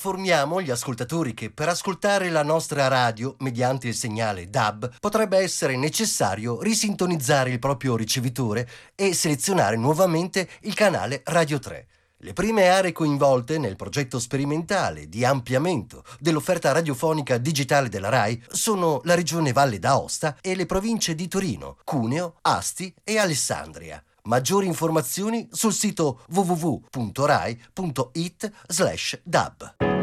Informiamo gli ascoltatori che per ascoltare la nostra radio mediante il segnale DAB potrebbe essere necessario risintonizzare il proprio ricevitore e selezionare nuovamente il canale Radio 3. Le prime aree coinvolte nel progetto sperimentale di ampliamento dell'offerta radiofonica digitale della RAI sono la regione Valle d'Aosta e le province di Torino, Cuneo, Asti e Alessandria. Maggiori informazioni sul sito www.rai.it/dab.